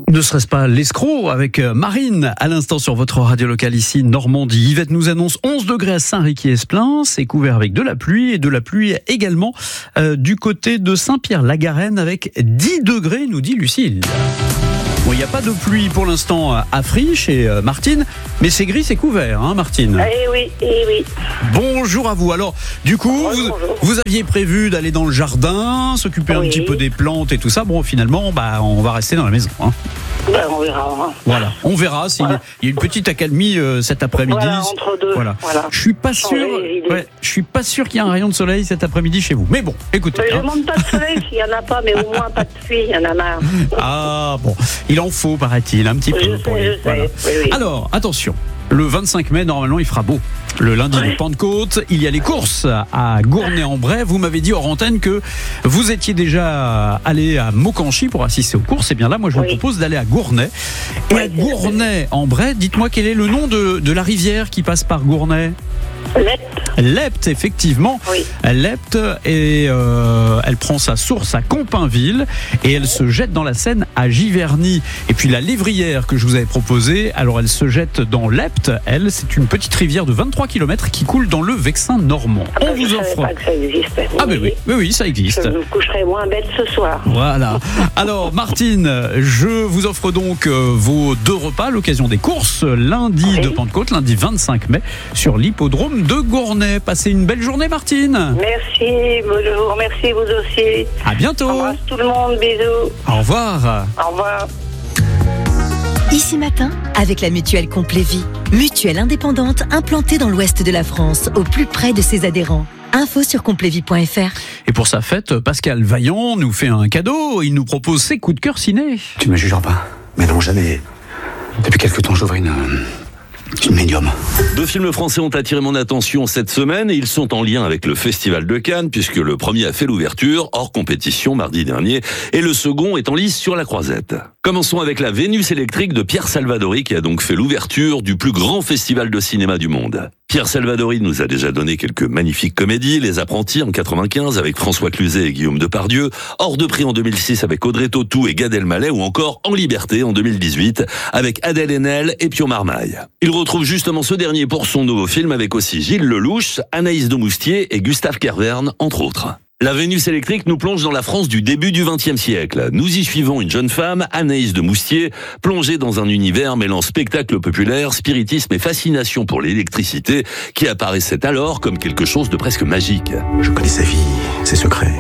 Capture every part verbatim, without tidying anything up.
Ne serait-ce pas l'escroc avec Marine à l'instant sur votre radio locale ici Normandie. Yvette nous annonce onze degrés à Saint-Riquier-Esplin, c'est couvert avec de la pluie et de la pluie également euh, du côté de Saint-Pierre-la-Garenne avec dix degrés, nous dit Lucille. Bon, il n'y a pas de pluie pour l'instant à Fries chez euh, Martine, mais c'est gris, c'est couvert, hein Martine? Eh oui, eh oui. Bonjour à vous. Alors, du coup, Oui, vous, bonjour. vous aviez prévu d'aller dans le jardin, s'occuper Oui. un petit peu des plantes et tout ça. Bon, finalement, bah, on va rester dans la maison, hein. Ben, on verra. Hein. Voilà, on verra s'il Voilà. y a une petite accalmie euh, cet après-midi. Voilà, entre deux. Voilà. Voilà. Je suis pas sûr. Changer les idées. Ouais, je suis pas sûr qu'il y ait un rayon de soleil cet après-midi chez vous. Mais bon, écoutez. Ben, je hein. ne demande pas de soleil s'il n'y en a pas, mais au moins pas de pluie, il y en a marre. Ah bon, il en faut, paraît-il, un petit peu. Je pour sais, les- je sais. voilà. Oui, oui. Alors, attention. Le vingt-cinq mai, normalement, il fera beau. Le lundi Ouais. de Pentecôte, il y a les courses à Gournay-en-Bray. Vous m'avez dit hors antenne que vous étiez déjà allé à Maucanchy pour assister aux courses. Et bien là, moi, je vous Oui. propose d'aller à Gournay. Et Oui, à c'est Gournay-en-Bray, dites-moi quel est le nom de, de la rivière qui passe par Gournay? Lep, Lepte, effectivement. oui. Lepte, et euh, elle prend sa source à Compainville et elle se jette dans la Seine à Giverny. Et puis la lévrière que je vous avais proposée, alors elle se jette dans Lepte. Elle, c'est une petite rivière de vingt-trois kilomètres qui coule dans le Vexin normand. Ah, ben, On je vous savais offre. pas que ça existait. Ah ben oui, oui, oui, ça existe. Je me coucherai moins bête ce soir. Voilà. Alors Martine, je vous offre donc euh, vos deux repas à l'occasion des courses lundi Oui. de Pentecôte, lundi vingt-cinq mai, sur l'hippodrome de Gournay. Passez une belle journée, Martine. Merci, bonjour, merci vous aussi. À bientôt. J'embrasse tout le monde, bisous. Au revoir. Au revoir. Ici Matin, avec la mutuelle Complet Vie. Mutuelle indépendante implantée dans l'ouest de la France, au plus près de ses adhérents. Info sur complet vie point f r. Et pour sa fête, Pascal Vaillant nous fait un cadeau. Il nous propose ses coups de cœur ciné. Tu ne me jugeras pas. Mais non, jamais. Depuis quelque temps, j'ouvre une... euh, une médium. Deux films français ont attiré mon attention cette semaine et ils sont en lien avec le Festival de Cannes puisque le premier a fait l'ouverture, hors compétition, mardi dernier, et le second est en lice sur la Croisette. Commençons avec La Vénus électrique de Pierre Salvadori qui a donc fait l'ouverture du plus grand festival de cinéma du monde. Pierre Salvadori nous a déjà donné quelques magnifiques comédies, Les Apprentis en quatre-vingt-quinze avec François Cluzet et Guillaume Depardieu, Hors de prix en deux mille six avec Audrey Tautou et Gad Elmaleh ou encore En Liberté en deux mille dix-huit avec Adèle Haenel et Pio Marmaille. Il retrouve justement ce dernier pour son nouveau film avec aussi Gilles Lelouch, Anaïs de Moustier et Gustave Kervern entre autres. La Vénus électrique nous plonge dans la France du début du vingtième siècle. Nous y suivons une jeune femme, Anaïs de Moustier, plongée dans un univers mêlant spectacle populaire, spiritisme et fascination pour l'électricité, qui apparaissait alors comme quelque chose de presque magique. Je connais sa vie, ses secrets.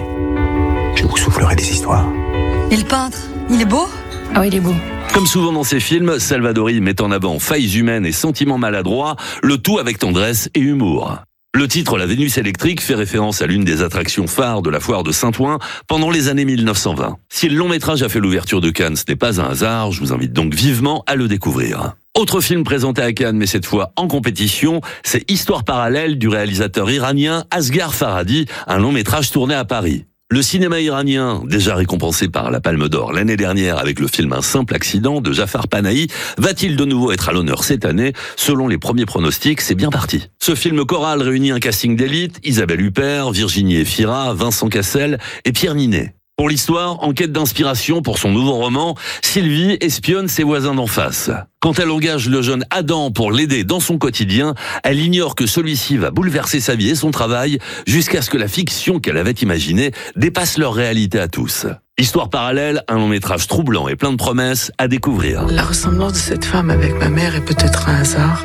Je vous soufflerai des histoires. Et le peintre, il est beau? Ah oui, il est beau. Comme souvent dans ses films, Salvadori met en avant failles humaines et sentiments maladroits, le tout avec tendresse et humour. Le titre La Vénus électrique fait référence à l'une des attractions phares de la foire de Saint-Ouen pendant les années mille neuf cent vingt. Si le long métrage a fait l'ouverture de Cannes, ce n'est pas un hasard, je vous invite donc vivement à le découvrir. Autre film présenté à Cannes, mais cette fois en compétition, c'est Histoire parallèle du réalisateur iranien Asghar Farhadi, un long métrage tourné à Paris. Le cinéma iranien, déjà récompensé par la Palme d'Or l'année dernière avec le film Un simple accident de Jafar Panahi, va-t-il de nouveau être à l'honneur cette année? Selon les premiers pronostics, c'est bien parti. Ce film choral réunit un casting d'élite, Isabelle Huppert, Virginie Efira, Vincent Cassel et Pierre Ninet. Pour l'histoire, en quête d'inspiration pour son nouveau roman, Sylvie espionne ses voisins d'en face. Quand elle engage le jeune Adam pour l'aider dans son quotidien, elle ignore que celui-ci va bouleverser sa vie et son travail jusqu'à ce que la fiction qu'elle avait imaginée dépasse leur réalité à tous. Histoire parallèle, un long métrage troublant et plein de promesses à découvrir. La ressemblance de cette femme avec ma mère est peut-être un hasard.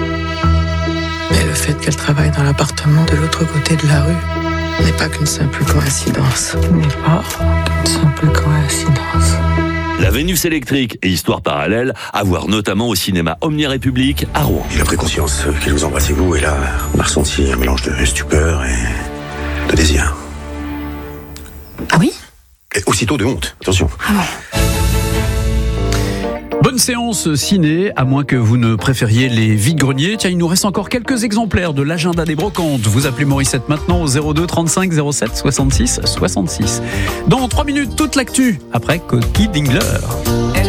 Mais le fait qu'elle travaille dans l'appartement de l'autre côté de la rue n'est pas qu'une simple coïncidence. N'est pas qu'une simple coïncidence. La Vénus électrique et Histoire parallèle, à voir notamment au cinéma Omnia République à Rouen. Il a pris conscience qu'il vous embrassait vous, et là, on a ressenti un mélange de stupeur et de désir. Ah oui? Et aussitôt de honte, attention. Ah bon. Bonne séance ciné, à moins que vous ne préfériez les vide-greniers. Tiens, il nous reste encore quelques exemplaires de l'agenda des brocantes. Vous appelez Morissette maintenant au zéro deux trente-cinq zéro sept soixante-six soixante-six. Dans trois minutes, toute l'actu, après Coquille Dingler.